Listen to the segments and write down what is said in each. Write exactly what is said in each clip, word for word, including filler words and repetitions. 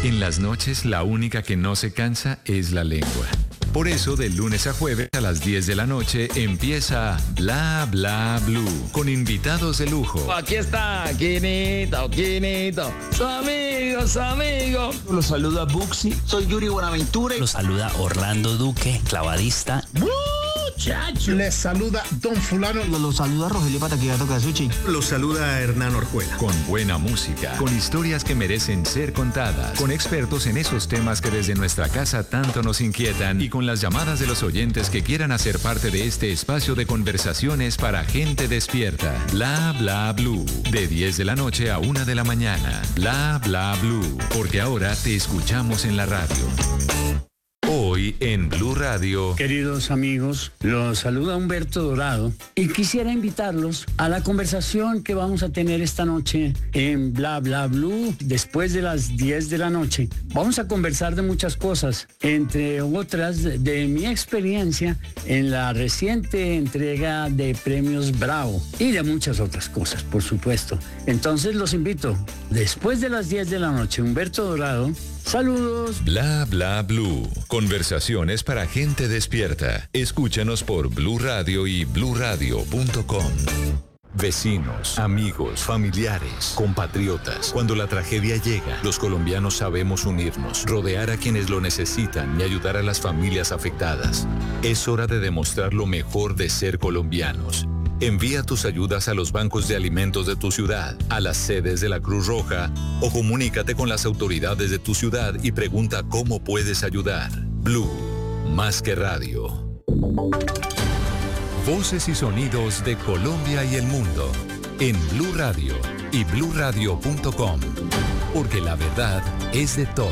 En las noches, la única que no se cansa es la lengua. Por eso, de lunes a jueves a las diez de la noche empieza Bla Bla Blue con invitados de lujo. Aquí está, Quinito, Quinito, su amigo, su amigo. Los saluda Buxi, soy Yuri Buenaventura. Los saluda Orlando Duque, clavadista. Muchacho. Les saluda Don Fulano. Los saluda Rogelio Pataquigato Casuchi. Los saluda Hernán Orjuela. Con buena música, con historias que merecen ser contadas, con expertos en esos temas que desde nuestra casa tanto nos inquietan y con las llamadas de los oyentes que quieran hacer parte de este espacio de conversaciones para gente despierta. Bla Bla Blue, de diez de la noche a una de la mañana. Bla Bla Blue, porque ahora te escuchamos en la radio. Hoy en Blue Radio. Queridos amigos, los saluda Humberto Dorado y quisiera invitarlos a la conversación que vamos a tener esta noche en Bla Bla Blue después de las diez de la noche. Vamos a conversar de muchas cosas, entre otras de mi experiencia en la reciente entrega de premios Bravo y de muchas otras cosas, por supuesto. Entonces los invito, después de las diez de la noche, Humberto Dorado. Saludos. Bla Bla Blue. Conversaciones para gente despierta. Escúchanos por Blue Radio y blue radio punto com. Vecinos, amigos, familiares, compatriotas. Cuando la tragedia llega, los colombianos sabemos unirnos, rodear a quienes lo necesitan y ayudar a las familias afectadas. Es hora de demostrar lo mejor de ser colombianos. Envía tus ayudas a los bancos de alimentos de tu ciudad, a las sedes de la Cruz Roja o comunícate con las autoridades de tu ciudad y pregunta cómo puedes ayudar. Blue, más que radio. Voces y sonidos de Colombia y el mundo en Blue Radio y blue radio punto com, porque la verdad es de todos.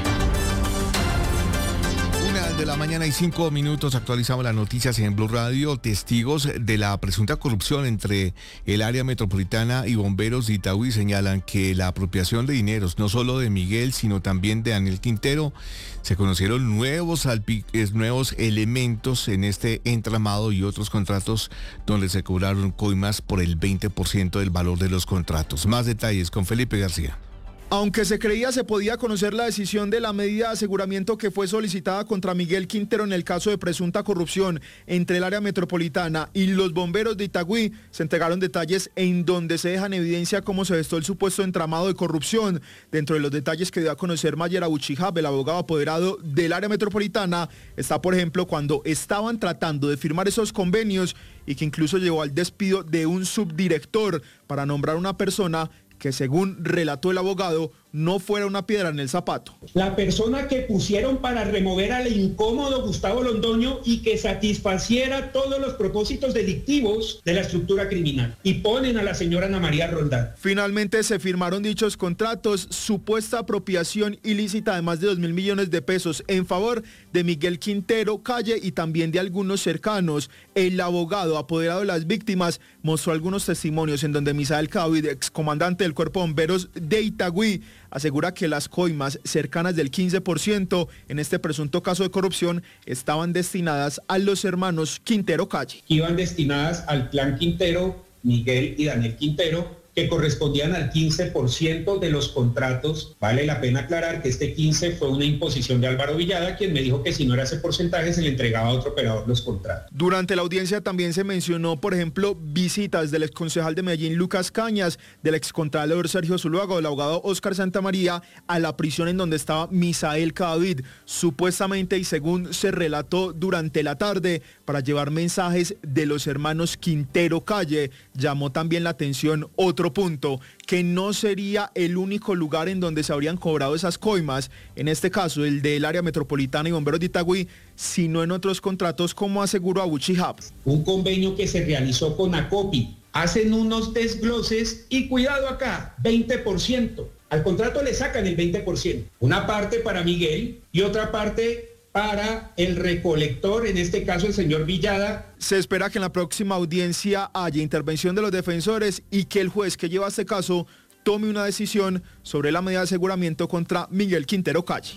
De la mañana y cinco minutos actualizamos las noticias en Blue Radio. Testigos de la presunta corrupción entre el área metropolitana y bomberos de Itagüí señalan que la apropiación de dineros, no solo de Miguel, sino también de Daniel Quintero, se conocieron nuevos, nuevos elementos en este entramado y otros contratos donde se cobraron coimas por el veinte por ciento del valor de los contratos. Más detalles con Felipe García. Aunque se creía se podía conocer la decisión de la medida de aseguramiento que fue solicitada contra Miguel Quintero en el caso de presunta corrupción entre el área metropolitana y los bomberos de Itagüí, se entregaron detalles en donde se deja en evidencia cómo se gestó el supuesto entramado de corrupción. Dentro de los detalles que dio a conocer Mayer Abuchijab, el abogado apoderado del área metropolitana, está por ejemplo cuando estaban tratando de firmar esos convenios y que incluso llevó al despido de un subdirector para nombrar una persona que, según relató el abogado, no fuera una piedra en el zapato. La persona que pusieron para remover al incómodo Gustavo Londoño y que satisfaciera todos los propósitos delictivos de la estructura criminal. Y ponen a la señora Ana María Roldán. Finalmente se firmaron dichos contratos, supuesta apropiación ilícita de más de dos mil millones de pesos en favor de Miguel Quintero Calle y también de algunos cercanos. El abogado apoderado de las víctimas mostró algunos testimonios en donde Misael Cadavid, excomandante del Cuerpo de Bomberos de Itagüí, asegura que las coimas cercanas del quince por ciento en este presunto caso de corrupción estaban destinadas a los hermanos Quintero Calle. Iban destinadas al clan Quintero, Miguel y Daniel Quintero, que correspondían al quince por ciento de los contratos. Vale la pena aclarar que este quince fue una imposición de Álvaro Villada, quien me dijo que si no era ese porcentaje se le entregaba a otro operador los contratos. Durante la audiencia también se mencionó, por ejemplo, visitas del exconcejal de Medellín Lucas Cañas, del excontralor Sergio Zuluaga, del abogado Óscar Santamaría, a la prisión en donde estaba Misael Cadavid, supuestamente y según se relató durante la tarde, para llevar mensajes de los hermanos Quintero Calle. Llamó también la atención otro Otro punto, que no sería el único lugar en donde se habrían cobrado esas coimas, en este caso el del área metropolitana y bomberos de Itagüí, sino en otros contratos, como aseguró Abuchijab. Un convenio que se realizó con Acopi, hacen unos desgloses y cuidado acá, veinte por ciento. Al contrato le sacan el veinte por ciento, una parte para Miguel y otra parte para el recolector, en este caso el señor Villada. Se espera que en la próxima audiencia haya intervención de los defensores y que el juez que lleva este caso tome una decisión sobre la medida de aseguramiento contra Miguel Quintero Calle.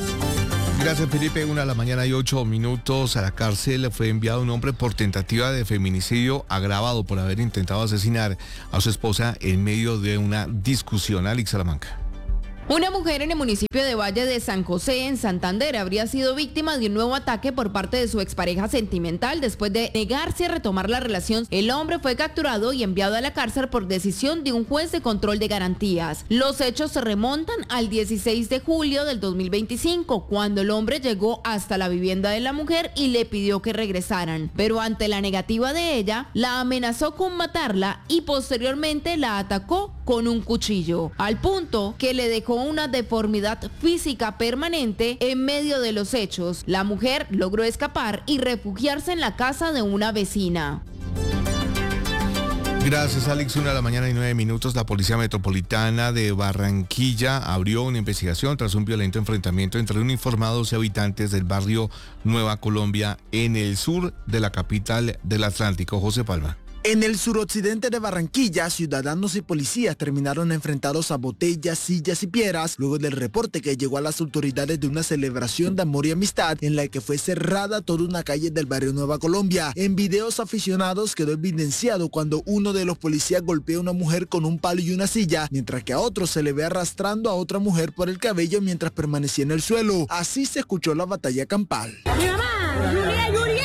Gracias, Felipe. Una de la mañana y ocho minutos. A la cárcel fue enviado un hombre por tentativa de feminicidio agravado por haber intentado asesinar a su esposa en medio de una discusión. Alex Salamanca. Una mujer en el municipio de Valle de San José, en Santander, habría sido víctima de un nuevo ataque por parte de su expareja sentimental. Después de negarse a retomar la relación, el hombre fue capturado y enviado a la cárcel por decisión de un juez de control de garantías. Los hechos se remontan al dieciséis de julio del dos mil veinticinco, cuando el hombre llegó hasta la vivienda de la mujer y le pidió que regresaran. Pero ante la negativa de ella, la amenazó con matarla y posteriormente la atacó con un cuchillo, al punto que le dejó una deformidad física permanente. En medio de los hechos, la mujer logró escapar y refugiarse en la casa de una vecina. Gracias, Alex. Una de la mañana y nueve minutos. La Policía Metropolitana de Barranquilla abrió una investigación tras un violento enfrentamiento entre uniformados y habitantes del barrio Nueva Colombia en el sur de la capital del Atlántico. José Palma. En el suroccidente de Barranquilla, ciudadanos y policías terminaron enfrentados a botellas, sillas y piedras luego del reporte que llegó a las autoridades de una celebración de amor y amistad en la que fue cerrada toda una calle del barrio Nueva Colombia. En videos aficionados quedó evidenciado cuando uno de los policías golpea a una mujer con un palo y una silla, mientras que a otro se le ve arrastrando a otra mujer por el cabello mientras permanecía en el suelo. Así se escuchó la batalla campal. ¡Mi mamá! ¡Yuria, Yuria!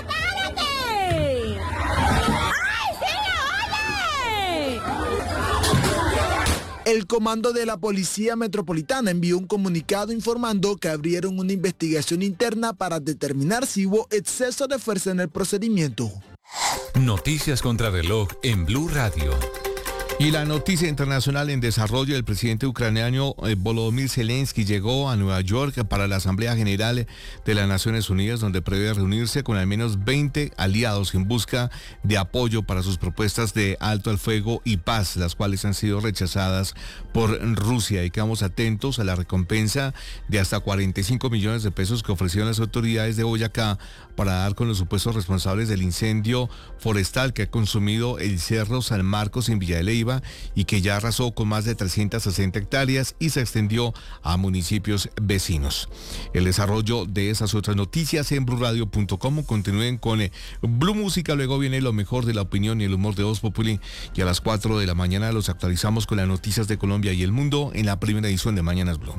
El comando de la Policía Metropolitana envió un comunicado informando que abrieron una investigación interna para determinar si hubo exceso de fuerza en el procedimiento. Noticias contra reloj en Blue Radio. Y la noticia internacional en desarrollo: el presidente ucraniano eh, Volodymyr Zelensky llegó a Nueva York para la Asamblea General de las Naciones Unidas, donde prevé reunirse con al menos veinte aliados en busca de apoyo para sus propuestas de alto al fuego y paz, las cuales han sido rechazadas por Rusia. Y quedamos atentos a la recompensa de hasta cuarenta y cinco millones de pesos que ofrecieron las autoridades de Boyacá para dar con los supuestos responsables del incendio forestal que ha consumido el Cerro San Marcos en Villa de Leyva y que ya arrasó con más de trescientas sesenta hectáreas y se extendió a municipios vecinos. El desarrollo de esas otras noticias en blue radio punto com. Continúen con eh, Blue Música, luego viene lo mejor de la opinión y el humor de Voz Populi, y a las cuatro de la mañana los actualizamos con las noticias de Colombia y el mundo en la primera edición de Mañanas Blue.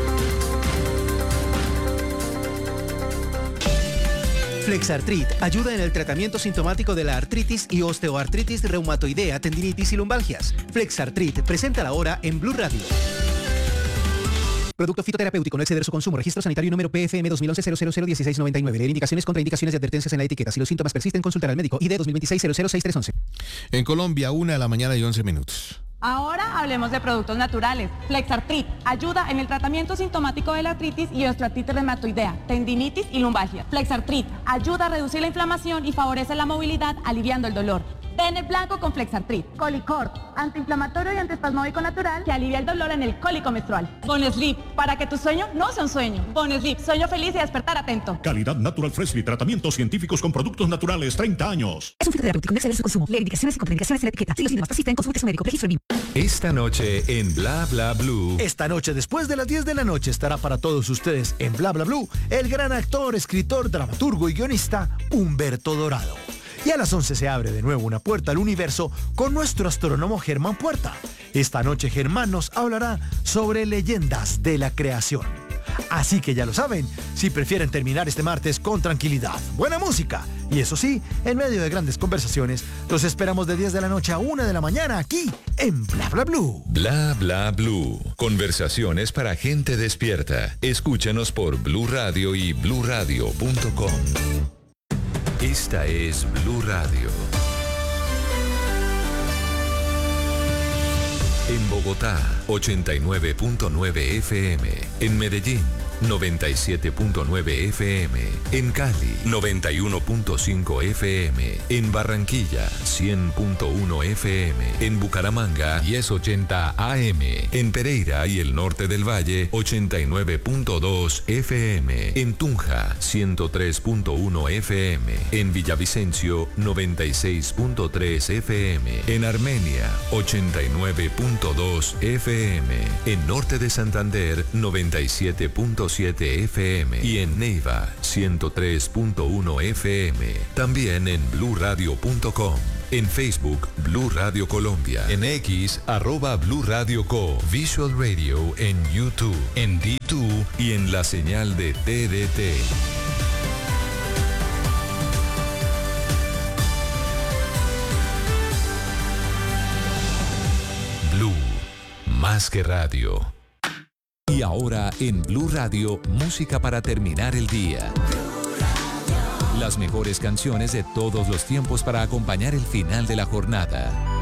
Flexartrit ayuda en el tratamiento sintomático de la artritis y osteoartritis reumatoidea, tendinitis y lumbalgias. Flexartrit presenta la hora en Blue Radio. Producto fitoterapéutico, no exceder su consumo. Registro sanitario número P F M dos mil once cero cero cero dieciséis noventa y nueve. Leer indicaciones, contraindicaciones y advertencias en la etiqueta. Si los síntomas persisten, consultar al médico. I D dos mil veintiséis cero cero seis tres once. En Colombia, una de la mañana y once minutos. Ahora hablemos de productos naturales. Flexartrit ayuda en el tratamiento sintomático de la artritis y osteoartritis reumatoidea, tendinitis y lumbalgia. Flexartrit ayuda a reducir la inflamación y favorece la movilidad, aliviando el dolor. Ten el blanco con Flexartrit. Colicort, antiinflamatorio y antiespasmódico natural que alivia el dolor en el cólico menstrual. Bonesleep, para que tu sueño no sea un sueño. Bonesleep, sueño feliz y despertar atento. Calidad Natural Freshly, tratamientos científicos con productos naturales, treinta años. Es un fitoterapéutico, no exceder su consumo. Leer indicaciones y contraindicaciones en la etiqueta. Si los síntomas persisten, consulte a su médico. Registro en Esta noche en Bla Bla Blue. Esta noche, después de las diez de la noche, estará para todos ustedes en Bla Bla Blue el gran actor, escritor, dramaturgo y guionista Humberto Dorado. Y a las once se abre de nuevo una puerta al universo con nuestro astrónomo Germán Puerta. Esta noche Germán nos hablará sobre leyendas de la creación. Así que ya lo saben, si prefieren terminar este martes con tranquilidad, buena música y eso sí, en medio de grandes conversaciones, los esperamos de diez de la noche a una de la mañana aquí en Bla Bla Blue. Bla Bla Blue. Conversaciones para gente despierta. Escúchanos por Blue Radio y blue radio punto com. Esta es Blue Radio. En Bogotá, ochenta y nueve punto nueve F M. En Medellín, noventa y siete punto nueve F M. En Cali, noventa y uno punto cinco F M. En Barranquilla, cien punto uno F M. En Bucaramanga, diez ochenta A M. En Pereira y el norte del Valle, ochenta y nueve punto dos F M. En Tunja, ciento tres punto uno F M. En Villavicencio, noventa y seis punto tres F M. En Armenia, ochenta y nueve punto dos F M. En norte de Santander, noventa y siete punto siete F M. Y en Neiva, ciento tres punto uno F M. También en blue radio punto com. En Facebook, Blue Radio Colombia. En X, arroba Blue Radio Co. Visual Radio en YouTube, en D dos y en la señal de T D T. Blue, más que radio. Y ahora en Blue Radio, música para terminar el día. Las mejores canciones de todos los tiempos para acompañar el final de la jornada.